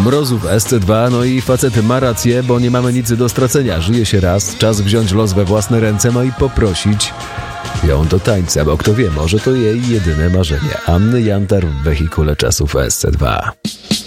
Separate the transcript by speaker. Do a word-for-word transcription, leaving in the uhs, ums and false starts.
Speaker 1: Mrozu w S C dwa, no i facet ma rację, bo nie mamy nic do stracenia. Żyje się raz, czas wziąć los we własne ręce, no i poprosić ją do tańca, bo kto wie, może to jej jedyne marzenie. Anny Jantar w wehikule czasu w S C dwa.